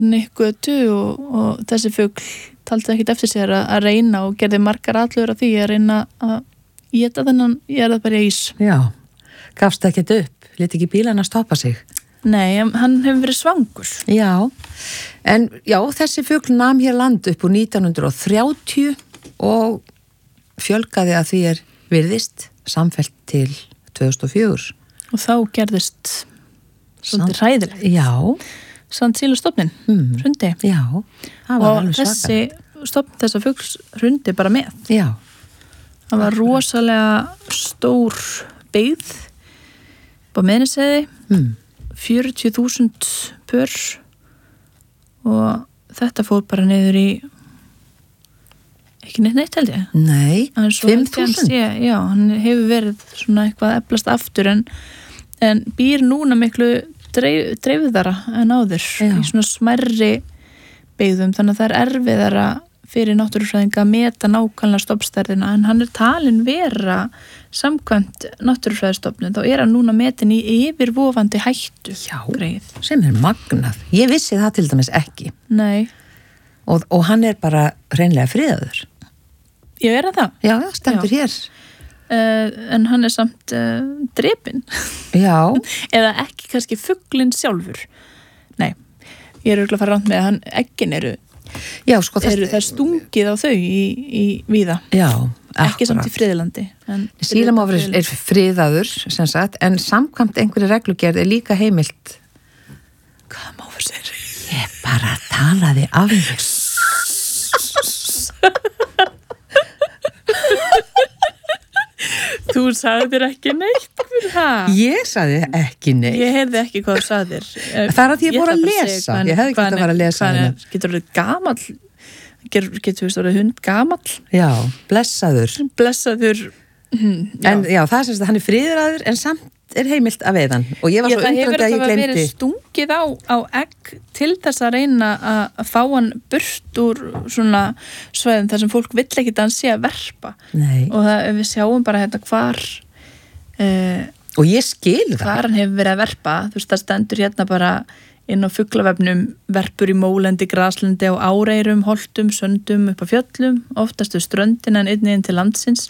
Nikkgötu og þessi fugl taldi ekkert eftir sér að reyna og gerði margar atlögur að því að reyna að éta þennan jarðarberja ís. Já, gafst ekkert upp, lét ekki bílana stoppa sig. Nei, hann hefur verið svangur. Já, en já, þessi fugl nam hér land upp úr 1930 og fjölgaði að því virðist samfellt til 2004. Og þá gerðist svolítið hræðilegt. Já. Sandsílustofnin, hrundi. Já, það var alveg svaka. Og þessi stofn þessa fugls hrundi bara með. Já. Það var rosalega stór byggð á Meðniseiði, 40.000 pör og þetta fór bara niður í ekki neitt held ég. Nei, 5.000? Já, hann hefur verið svona eitthvað að eflast aftur en býr núna miklu dreifðara en áður í svona smærri byggðum, þannig að það erfiðara fyrir náttúrufræðinga að meta nákvæmlega stofnstærðina, en hann talin vera samkvæmt náttúrufræðistofnun, þá hann núna metin í yfirvofandi hættu. Já, greið. Sem magnað. Ég vissi það til dæmis ekki. Nei. Og hann bara hreinlega friðaður. Já, það? Já, stendur hér. En hann samt drepinn. Já. Eða ekki kannski fuglinn sjálfur. Nei, ég örugglega að fara ránt með að eggin eru sko, það stungið á þau í víða. Já, ekki samt í friðlandi. Sílamáfur friðaður, sem sagt, en samkvæmt einhverju reglugerð líka heimilt. Hvaða máfur segir? Ég bara talaði af mig. Þú sagðir ekki neitt fyrir það. Ég sagði ekki neitt. Ég heyrði ekki hvað þú sagðir. Það að ég fór að lesa. Ég hefði ekki að fara að lesa það. Getur þú gamall? Getur þú orðið hund gamall? Já, blessaður. Blessaður. En já, það sem hann friðraður en samt heimilt að veiðan. Og ég var svo undrandi að ég glemdi. Það hefur verið stungið á egg til þess að reyna að fá hann burt úr svona svæðum þar sem fólk vill ekki dansi að verpa. Nei. Og við sjáum bara hvar og ég skil það. Hvar hann hefur verið að verpa. Þú veist, það stendur hérna bara inn á fuglavefnum verpur í mólendi, graslendi og áreyrum, holtum, söndum upp á fjöllum, oftast við ströndina en einnig inn til landsins.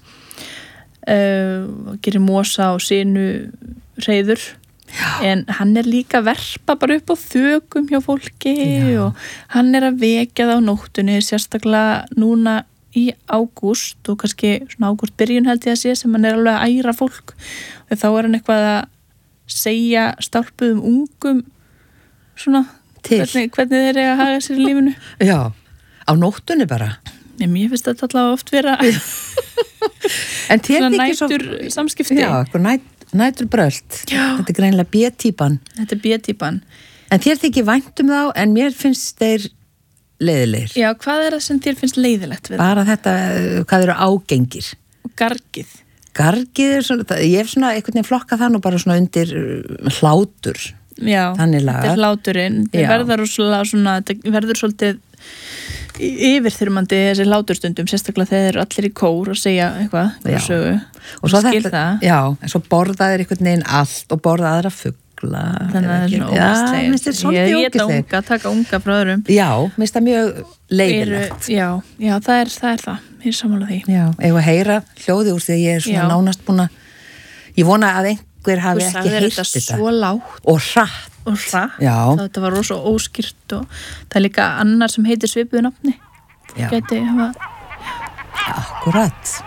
Gerir mosa og sinu hreiður. En hann líka verpa bara upp á þökum hjá fólki. Já. Og hann að vekja það á nóttunni, sérstaklega núna í ágúst og kannski svona ágúst byrjun held ég að sé sem hann alveg að æra fólk og þá hann eitthvað að segja stálpuðum ungum svona hvernig þeir að haga sér í lífinu. Já, á nóttunni bara. Mér finnst þetta allavega oft vera en svona nætur samskipti. Já, nætur brölt. Þetta greinilega B-típan. Þetta B-típan. En þér þykir vænt þá en mér finnst þeir leiðilegir. Já, hvað það sem þér finnst leiðilegt við? Bara þetta, hvað eru ágengir? Og gargið. Gargið svona, ég svona einhvern veginn flokka það nú bara svona undir hlátur. Já, þetta hláturinn. Það verður svolítið yfirþyrmandi þessi hláturstundum, sérstaklega þeir eru allir í kór og segja eitthvað sögu. Og svo þetta, já, en svo borðaðir einhvern veginn allt og borða aðra fugla. Þannig að það er svona ógæsleg. Ég geta unga, taka unga frá öðrum. Já, minnst það mjög leiðilegt. Já, það er það. Ég er sammála því. Já, ef að heyra hljóði úr því að ég er svona nánast búin að, ég vona að einhver hafi ekki heyrt þetta. Þú sagðir þetta svo lágt. Og hratt. Já. Þetta var rosa óskýrt og það er líka annar sem heitir svipuðu nafni. Já. Gæti hafa. Akkurat.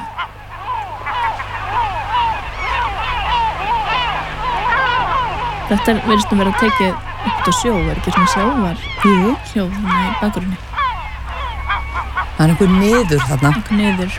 Þetta verðist nú vera tekið upp á sjó, ekki svona sjávar. Jú. Hljóð þannig í bakgrunni. Það er einhver niður þarna. Einhver niður.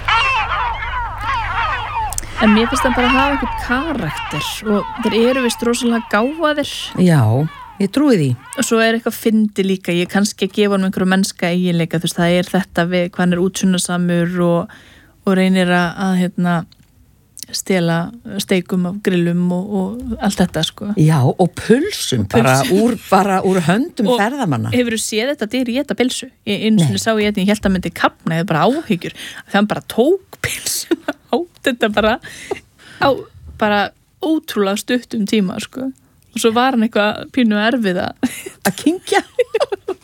En mér finnst það bara að hafa einhvern karakter og þeir eru vist rosalega gáfaðir. Já, ég trúi því. Og svo eitthvað fyndi líka, ég kannski að gefa hann einhverju mennska eiginleika, þú veist, það er þetta við hvað hann útsunnasamur og reynir að stela steikum af grillum og allt þetta, sko. Já, og pulsum bara úr höndum ferðamanna. Og hefur þú séð þetta dýr í þetta pilsu? Einu sinni sá ég þetta, ég held að myndi kapna, eða bara áhyggjur, þegar hann bara tók pilsuna á þetta bara ótrúlega stuttum tíma, sko. og svo var hann eitthvað pínu erfið að Að kynkja?